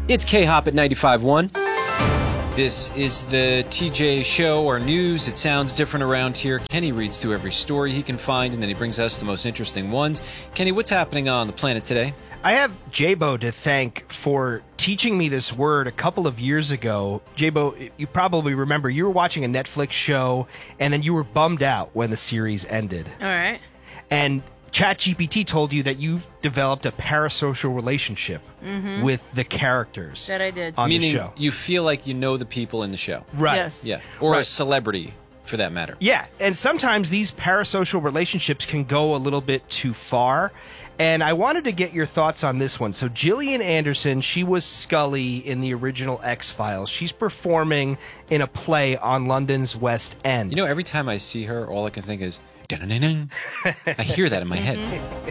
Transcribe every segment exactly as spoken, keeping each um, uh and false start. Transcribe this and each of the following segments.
It's K-Hop at ninety-five point one. This is the T J Show, or news. It sounds different around here. Kenny reads through every story he can find, and then he brings us the most interesting ones. Kenny, what's happening on the planet today? I have J-Bo to thank for teaching me this word a couple of years ago. J-Bo, you probably remember you were watching a Netflix show, and then you were bummed out when the series ended. All right. And ChatGPT told you that you've developed a parasocial relationship mm-hmm. with the characters that I did. on Meaning the show. You feel like you know the people in the show. Right. Yes. Yeah. Or right. a celebrity, for that matter. Yeah, and sometimes these parasocial relationships can go a little bit too far. And I wanted to get your thoughts on this one. So Gillian Anderson, she was Scully in the original X-Files. She's performing in a play on London's West End. You know, every time I see her, all I can think is, dun-dun-dun-dun. I hear that in my head.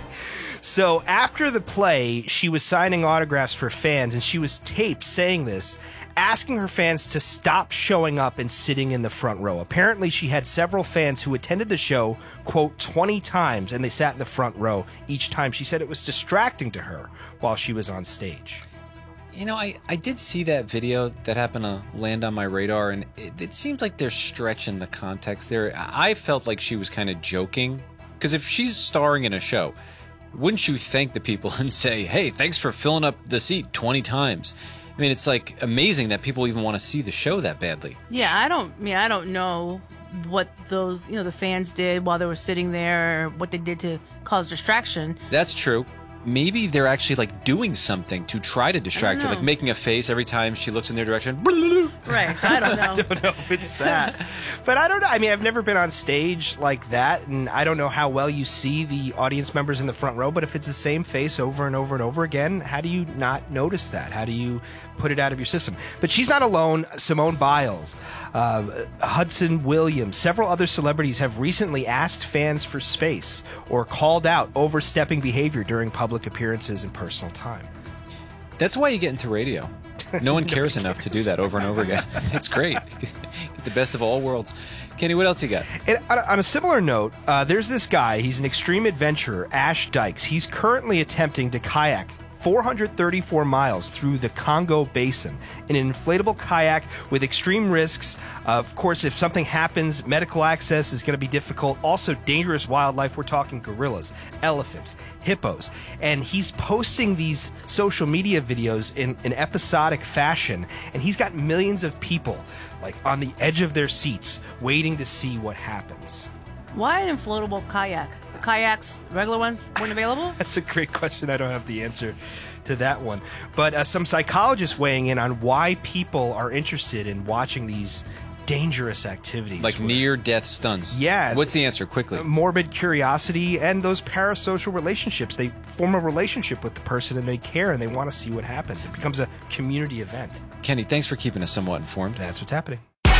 So after the play, she was signing autographs for fans, and she was taped saying this, asking her fans to stop showing up and sitting in the front row. Apparently, she had several fans who attended the show, quote, twenty times, and they sat in the front row each time. She said it was distracting to her while she was on stage. You know, I, I did see that video that happened to land on my radar, and it, it seems like they're stretching the context there. I felt like she was kind of joking, because if she's starring in a show, wouldn't you thank the people and say, hey, thanks for filling up the seat twenty times? I mean, it's like amazing that people even want to see the show that badly. Yeah, I don't. Yeah, I don't know what those you know the fans did while they were sitting there, or what they did to cause distraction. That's true. Maybe they're actually like doing something to try to distract her, like making a face every time she looks in their direction. Right. So I don't know. I don't know if it's that. But I don't know. I mean, I've never been on stage like that, and I don't know how well you see the audience members in the front row, but if it's the same face over and over and over again, how do you not notice that? How do you put it out of your system? But she's not alone. Simone Biles, uh, Hudson Williams, several other celebrities have recently asked fans for space or called out overstepping behavior during public appearances and personal time. That's why you get into radio. No one cares enough to do that over and over again. It's great. Get the best of all worlds. Kenny, what else you got? And on a similar note, uh, there's this guy. He's an extreme adventurer, Ash Dykes. He's currently attempting to kayak four hundred thirty-four miles through the Congo Basin in an inflatable kayak with extreme risks. Uh, of course, if something happens, medical access is going to be difficult. Also, dangerous wildlife. We're talking gorillas, elephants, hippos. And he's posting these social media videos in an episodic fashion. And he's got millions of people like on the edge of their seats waiting to see what happens. Why an inflatable kayak? The kayaks, regular ones, weren't available? That's a great question. I don't have the answer to that one. But uh, some psychologists weighing in on why people are interested in watching these dangerous activities. Like near-death stunts. Yeah. What's the answer, quickly? Morbid curiosity and those parasocial relationships. They form a relationship with the person and they care and they want to see what happens. It becomes a community event. Kenny, thanks for keeping us somewhat informed. That's what's happening.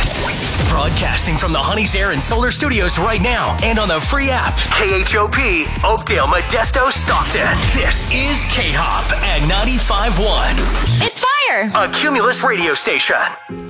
Broadcasting from the Honey's Air and Solar Studios right now and on the free app. K H O P, Oakdale, Modesto, Stockton. This is K-Hop at ninety-five point one. It's fire! A Cumulus radio station.